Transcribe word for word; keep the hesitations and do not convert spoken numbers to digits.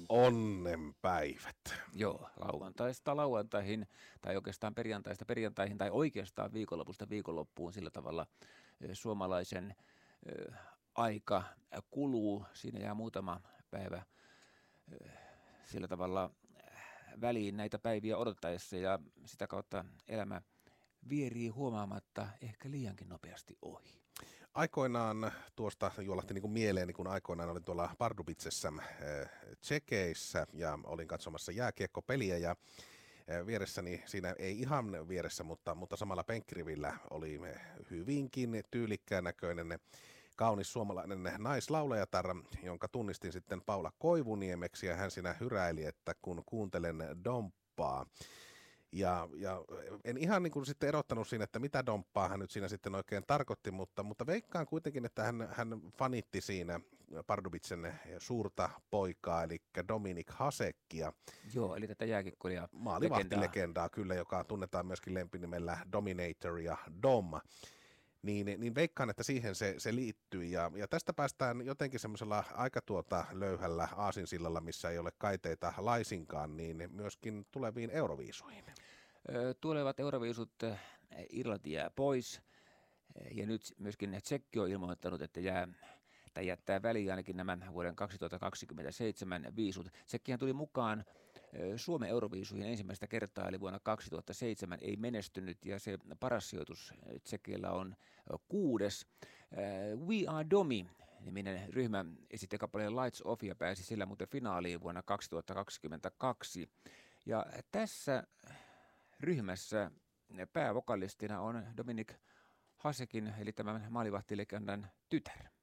Onnenpäivät. Joo, lauantaista lauantaihin, tai oikeastaan perjantaista perjantaihin, tai oikeastaan viikonlopusta viikonloppuun sillä tavalla suomalaisen ö, aika kuluu. Siinä jää muutama päivä ö, sillä tavalla väliin näitä päiviä odottaessa, ja sitä kautta elämä vierii huomaamatta ehkä liiankin nopeasti ohi. Aikoinaan tuosta juolahti niin kuin mieleeni, kun aikoinaan olin tuolla Pardubicessa äh, Tsekeissä ja olin katsomassa jääkiekkopeliä ja äh, vieressäni, siinä ei ihan vieressä, mutta, mutta samalla penkkirivillä oli hyvinkin tyylikkään näköinen kaunis suomalainen naislaulajatar, jonka tunnistin sitten Paula Koivuniemeksi ja hän siinä hyräili, että kun kuuntelen domppaa. Ja, ja en ihan niin kuin sitten erottanut siinä, että mitä domppaa hän nyt siinä sitten oikein tarkoitti, mutta, mutta veikkaan kuitenkin, että hän, hän fanitti siinä Pardubicen suurta poikaa, eli Dominik Hasekia. Joo, eli tätä jääkiekkoilijaa. Maalivahtilegendaa kyllä, joka tunnetaan myöskin lempinimellä Dominator ja Dom. Niin, niin veikkaan, että siihen se, se liittyy ja, ja tästä päästään jotenkin semmoisella aika tuota löyhällä aasinsillalla, missä ei ole kaiteita laisinkaan, niin myöskin tuleviin euroviisuihin. Tulevat euroviisut, Irlanti jää pois ja nyt myöskin Tsekki on ilmoittanut, että jää tai jättää väliin ainakin nämä vuoden kaksituhattakaksikymmentäseitsemän viisut. Tsekkihän tuli mukaan Suomen euroviisuihin ensimmäistä kertaa, eli vuonna kaksituhattaseitsemän ei menestynyt, ja se paras sijoitus Tsekillä on kuudes. We Are Domi -niminen ryhmä esitti kappaleen Lights Off ja pääsi sillä muuten finaaliin vuonna kaksituhattakaksikymmentäkaksi. Ja tässä ryhmässä päävokalistina on Dominik Hasekin, eli tämän maalivahtilegendan tytär.